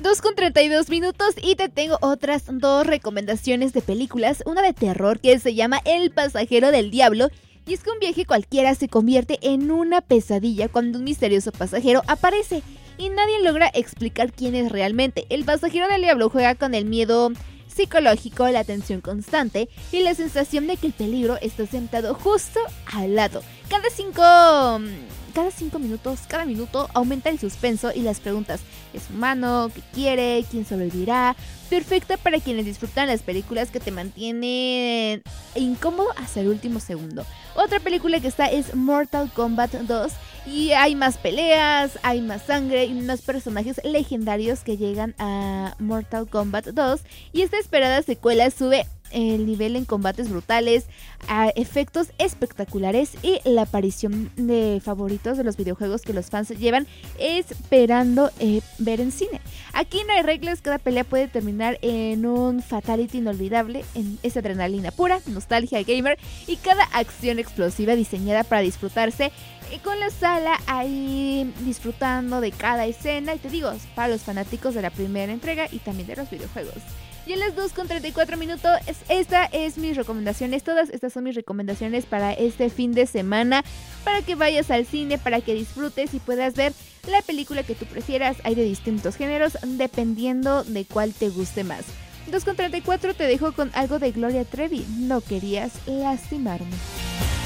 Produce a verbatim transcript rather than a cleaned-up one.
dos con treinta y dos minutos y te tengo otras dos recomendaciones de películas. Una de terror que se llama El pasajero del diablo. Y es que un viaje cualquiera se convierte en una pesadilla cuando un misterioso pasajero aparece y nadie logra explicar quién es realmente. El pasajero del diablo juega con el miedo psicológico, la tensión constante y la sensación de que el peligro está sentado justo al lado. Cada cinco... Cada cinco minutos, cada minuto aumenta el suspenso y las preguntas. ¿Es humano? ¿Qué quiere? ¿Quién sobrevivirá? Perfecta para quienes disfrutan las películas que te mantienen incómodo hasta el último segundo. Otra película que está es Mortal Kombat dos. Y hay más peleas, hay más sangre y más personajes legendarios que llegan a Mortal Kombat dos. Y esta esperada secuela sube el nivel en combates brutales, a efectos espectaculares y la aparición de favoritos de los videojuegos que los fans llevan esperando eh, ver en cine. Aquí no hay reglas, cada pelea puede terminar en un fatality inolvidable, en esa adrenalina pura, nostalgia gamer y cada acción explosiva diseñada para disfrutarse y con la sala ahí disfrutando de cada escena. Y te digo, para los fanáticos de la primera entrega y también de los videojuegos. Y en las dos con treinta y cuatro minutos, esta es mis recomendaciones, todas estas son mis recomendaciones para este fin de semana, para que vayas al cine, para que disfrutes y puedas ver la película que tú prefieras. Hay de distintos géneros, dependiendo de cuál te guste más. dos con treinta y cuatro te dejo con algo de Gloria Trevi, No querías lastimarme.